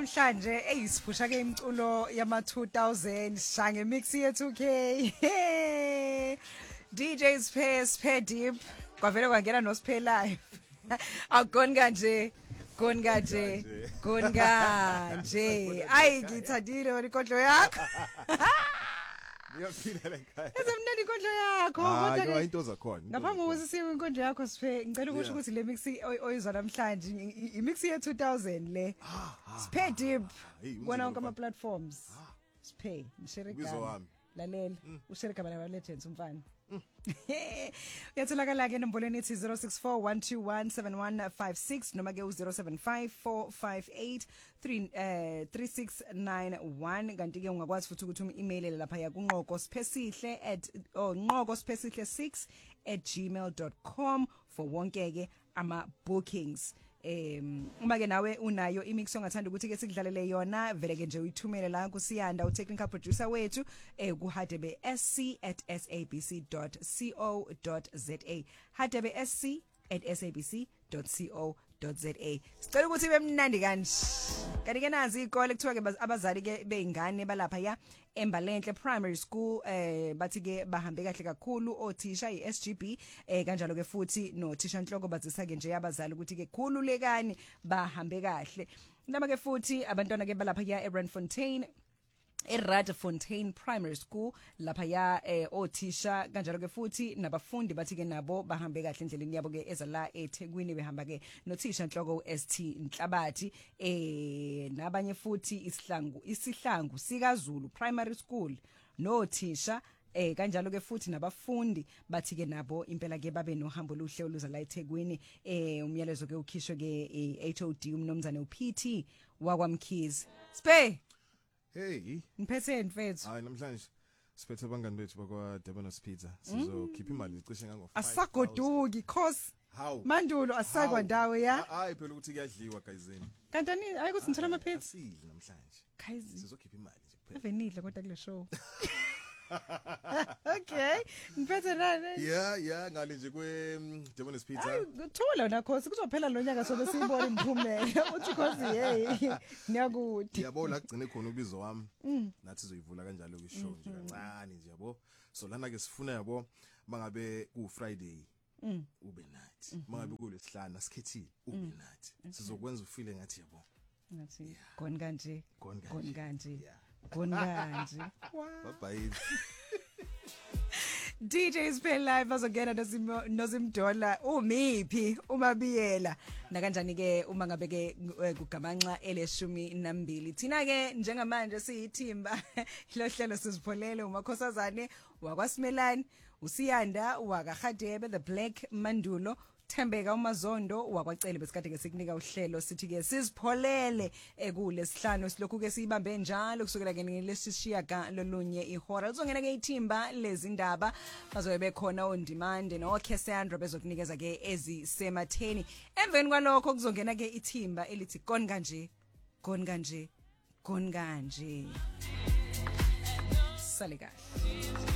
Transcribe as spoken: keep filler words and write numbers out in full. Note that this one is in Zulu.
namhlanje eyisiphusha ke imculo yama two thousand shange mix ye two K. D J Spare Spare Deep kwavela kwangena noSiphelayo. Akugoni kanje. Goni kanje. Goni kanje. Ayi ngithandile wena inkodlo yakho. Ngiyaphila la ekhaya. Ezemnandi inkodlo yakho kodwa ke into zakhona. Ngaphambi kokuthi siwe inkodlo yakho Siphe ngicela ukusho ukuthi le mix oyizwa namhlanje imix ye two thousand le. Spare Deep wona wonke ama platforms. Siphe ngishare igama. Lalela ushare igama la legends umfana. Uyatholakala ke enombolweni ethi zero six four one two one seven one five six noma ke u zero seven five four five eight three three six nine one kanti ke ungakwazi futhi ukuthi umi-email lapha ya kunqoko siphesihle at oh nqoko siphesihle six at gmail dot com for wonke ke ama bookings. Um uma ke nawe unayo imix ongathanda ukuthi ke sikudlalele yona vele ke nje uyithumele la kuSiyanda u technical producer wethu eh ku hadebe s c at s a b c dot co dot z a hadebe s c at s a b c dot co dot z a. Sicela ukuthi bemnandi kanje kanti ke nazi ikole kuthiwa ke abazali ke beingane balapha ya Embalenhle Primary School eh bathi ke bahambe kahle kakhulu othisha iS G B eh kanjalo ke futhi nothisha Nhloko bazisa ke nje abazali ukuthi ke khululekani bahambe kahle. Noma ke futhi abantwana ke balapha ya eRandfontein eRadfontein Primary School lapha ya eh, othisha kanjalo ke futhi nabafundi bathi ke nabo bahambe kahle endleleni yabo ke ezala eThekwini behamba ke nothisha Nhloko S T Nhlabathi eh nabanye futhi isihlangu isihlangu sikaZulu Primary School nothisha eh kanjalo ke futhi nabafundi bathi ke nabo impela ke babe nohambo luhle oluza la eThekwini eh umyalezo ke ukhishwe ke H O D umnomzane uP T wakwamkhizi Spe. Hey, ngiphethe mfethu. Hayi namhlanje siphethe abangani bethu bakwa Debenos Pizza. Sizokhipha imali icishe ngango five thousand. Asagoduki cause how? Mandulo asakwa ndawo ya. Hayi phela ukuthi kuyadliwa gayizeni. Kantani ayikuthi ngithola ama pizza. Sidle namhlanje. Khayizi. Sizokhipha imali nje kuphela. Avenidle kodwa kule show. Okay, ngiphethe nani? Yeah, yeah, ngale nje kwe Debenos Pizza. Ay, ngithula na cause kuzophela lo nyaka sobe siyibona imphumela. Uthi cause hey, niyakuthi. Yabona kugcine khona ubizo wami. Nathi sizoyivula kanjalo ke show nje kancane nje yabo. So lana ke sifuna yabo mangabe ku Friday. Ube nathi. Mangabe kulesihlanu asikhethile ube nathi. Sizokwenza ufile ngathi yabo. Ngathi goni kanje. Goni Goni kanje. Goni kanje. Bye bye. D Js Pay Live bazongena noZimdola umiphi umabiyela na kanjani ke uma ngabe ke kugamanxa eleshumi nambili thina ke njengamanje siyithimba lo hlelo sizipholele uMakhosazane wakwaSimelani uSiyanda wakaHadebe the Black Mandulo Thembeka uMazondo wakwacele besikade ke sikunika uhlelo sithi ke sizipholele ekulesihlanu silokhu ke siyibambe njalo kusukela ke ngelesishiya ka lolunye ihora uzongena ke ithimba lezindaba bazobe bekhona on demand no Cassandra bezokunikeza ke ezisematheni emveni kwalokho kuzongena ke ithimba elithi goni kanje goni kanje goni kanje sale kahle.